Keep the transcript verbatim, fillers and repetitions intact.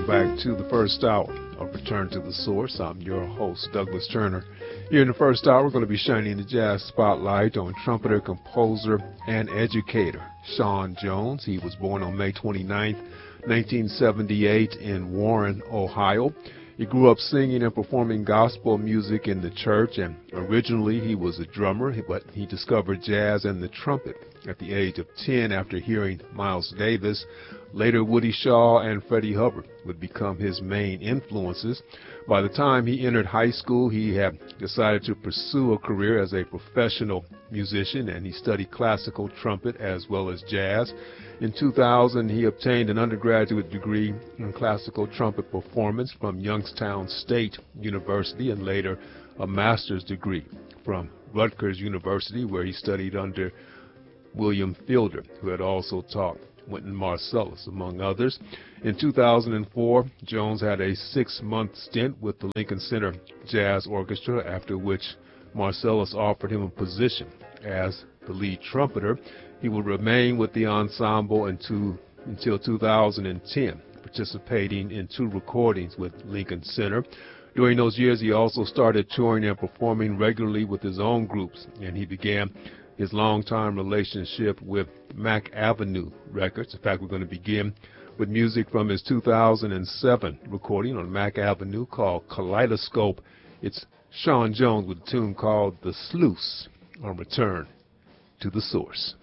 welcome back to the first hour of Return to the Source. I'm your host, Douglas Turner. Here in the first hour, we're going to be shining the jazz spotlight on trumpeter, composer, and educator Sean Jones. He was born on May twenty-ninth, nineteen seventy-eight in Warren, Ohio. He grew up singing and performing gospel music in the church, and originally he was a drummer, but he discovered jazz and the trumpet at the age of ten after hearing Miles Davis. Later, Woody Shaw and Freddie Hubbard would become his main influences. By the time he entered high school, he had decided to pursue a career as a professional musician, and he studied classical trumpet as well as jazz. In two thousand, he obtained an undergraduate degree in classical trumpet performance from Youngstown State University and later a master's degree from Rutgers University, where he studied under William Fielder, who had also taught Wynton Marsalis, among others. In two thousand four, Jones had a six-month stint with the Lincoln Center Jazz Orchestra, after which Marsalis offered him a position as the lead trumpeter. He would remain with the ensemble until, until two thousand ten, participating in two recordings with Lincoln Center. During those years, he also started touring and performing regularly with his own groups, and he began his long-time relationship with Mack Avenue Records. In fact, we're going to begin with music from his two thousand seven recording on Mack Avenue called Kaleidoscope. It's Sean Jones with a tune called The Sluice on Return to the Source.